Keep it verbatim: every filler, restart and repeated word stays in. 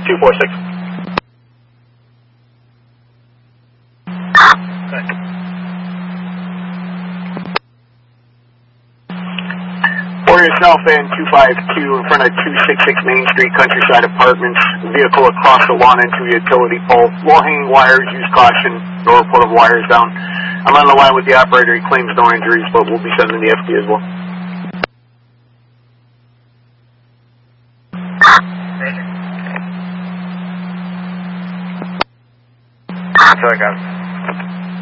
two four six. For yourself and two five two in front of two sixty-six Main Street, Countryside Apartments. Vehicle across the lawn into a utility pole. Low hanging wires, use caution. No report of wires down. I'm on the line with the operator. He claims no injuries, but we'll be sending the F D as well. That's all I got.